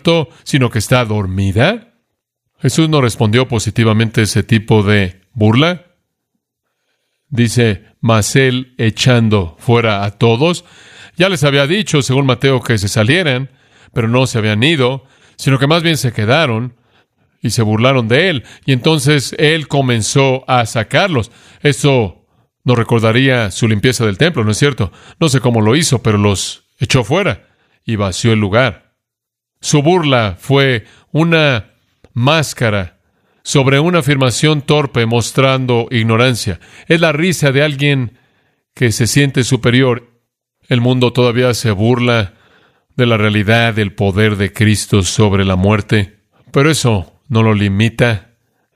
muerto, sino que está dormida. Jesús no respondió positivamente a ese tipo de burla. Dice, mas él echando fuera a todos, ya les había dicho, según Mateo, que se salieran, pero no se habían ido, sino que más bien se quedaron y se burlaron de él. Y entonces él comenzó a sacarlos. Eso nos recordaría su limpieza del templo, ¿no es cierto? No sé cómo lo hizo, pero los echó fuera y vació el lugar. Su burla fue una máscara sobre una afirmación torpe mostrando ignorancia. Es la risa de alguien que se siente superior. El mundo todavía se burla de la realidad del poder de Cristo sobre la muerte, pero eso no lo limita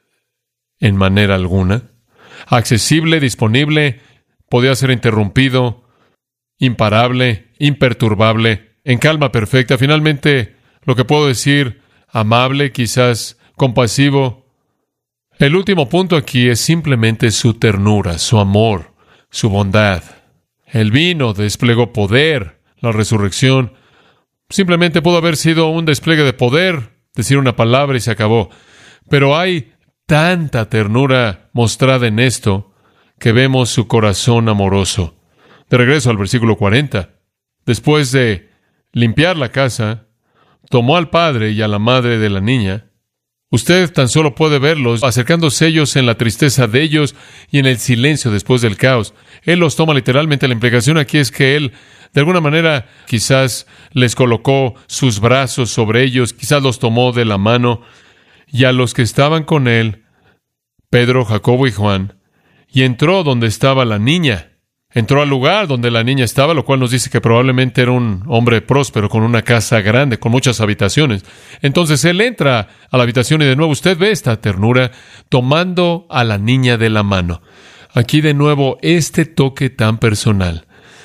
en manera alguna. Accesible, disponible, podía ser interrumpido, imparable, imperturbable, en calma perfecta. Finalmente, lo que puedo decir, amable, quizás compasivo. El último punto aquí es simplemente su ternura, su amor, su bondad. Él vino, desplegó poder, la resurrección. Simplemente pudo haber sido un despliegue de poder, decir una palabra y se acabó. Pero hay tanta ternura mostrada en esto que vemos su corazón amoroso. De regreso al versículo 40. Después de limpiar la casa, tomó al padre y a la madre de la niña. Usted tan solo puede verlos acercándose ellos en la tristeza de ellos y en el silencio después del caos. Él los toma literalmente. La implicación aquí es que él, de alguna manera, quizás les colocó sus brazos sobre ellos, quizás los tomó de la mano, y a los que estaban con él, Pedro, Jacobo y Juan, y entró donde estaba la niña. Entró al lugar donde la niña estaba, lo cual nos dice que probablemente era un hombre próspero con una casa grande, con muchas habitaciones. Entonces él entra a la habitación y de nuevo usted ve esta ternura tomando a la niña de la mano. Aquí de nuevo este toque tan personal,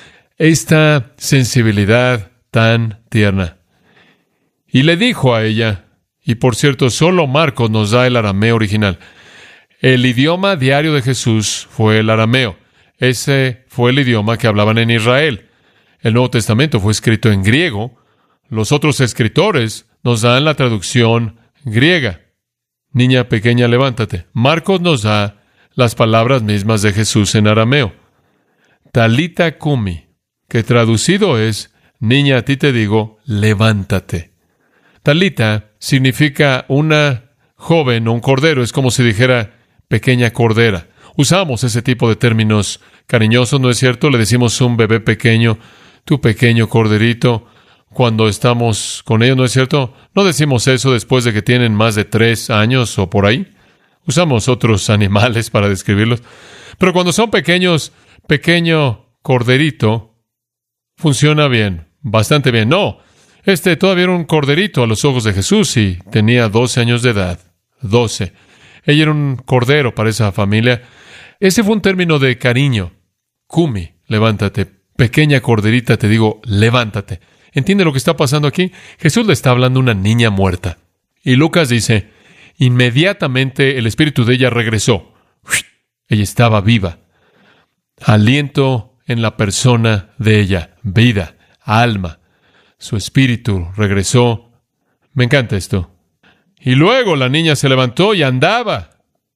esta sensibilidad tan tierna. Y le dijo a ella, y por cierto, solo Marcos nos da el arameo original. El idioma diario de Jesús fue el arameo. Ese fue el idioma que hablaban en Israel. El Nuevo Testamento fue escrito en griego. Los otros escritores nos dan la traducción griega. Niña pequeña, levántate. Marcos nos da las palabras mismas de Jesús en arameo. Talita kumi, que traducido es, niña, a ti te digo, levántate. Talita significa una joven o un cordero. Es como si dijera pequeña cordera. Usamos ese tipo de términos cariñosos, ¿no es cierto? Le decimos a un bebé pequeño, tu pequeño corderito, cuando estamos con ellos, ¿no es cierto? No decimos eso después de que tienen más de 3 años o por ahí. Usamos otros animales para describirlos. Pero cuando son pequeños, pequeño corderito, funciona bien, bastante bien. No, todavía era un corderito a los ojos de Jesús y tenía 12 años de edad. 12. Ella era un cordero para esa familia. Ese fue un término de cariño. Kumi, levántate. Pequeña corderita, te digo, levántate. ¿Entiende lo que está pasando aquí? Jesús le está hablando a una niña muerta. Y Lucas dice, inmediatamente el espíritu de ella regresó. Ella estaba viva. Aliento en la persona de ella. Vida, alma. Su espíritu regresó. Me encanta esto. Y luego la niña se levantó y andaba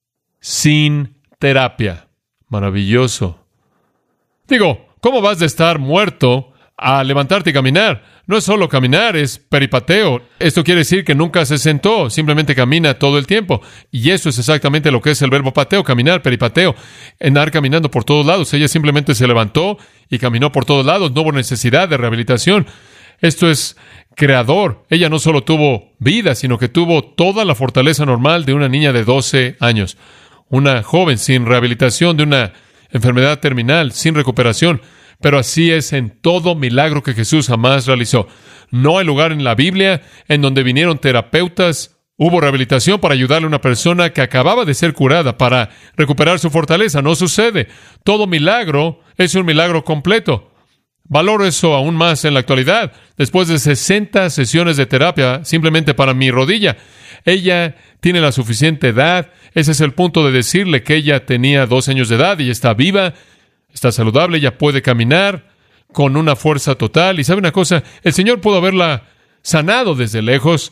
sin terapia. Maravilloso. Digo, ¿cómo vas de estar muerto a levantarte y caminar? No es solo caminar, es peripateo. Esto quiere decir que nunca se sentó, simplemente camina todo el tiempo. Y eso es exactamente lo que es el verbo pateo, caminar, peripateo, andar caminando por todos lados. Ella simplemente se levantó y caminó por todos lados. No hubo necesidad de rehabilitación. Esto es creador. Ella no solo tuvo vida, sino que tuvo toda la fortaleza normal de una niña de 12 años. Una joven sin rehabilitación de una enfermedad terminal, sin recuperación. Pero así es en todo milagro que Jesús jamás realizó. No hay lugar en la Biblia en donde vinieron terapeutas, hubo rehabilitación para ayudarle a una persona que acababa de ser curada para recuperar su fortaleza. No sucede. Todo milagro es un milagro completo. Valoro eso aún más en la actualidad. Después de 60 sesiones de terapia, simplemente para mi rodilla, ella tiene la suficiente edad. Ese es el punto de decirle que ella tenía 12 años de edad y está viva, está saludable, ella puede caminar con una fuerza total. Y ¿sabe una cosa? El Señor pudo haberla sanado desde lejos.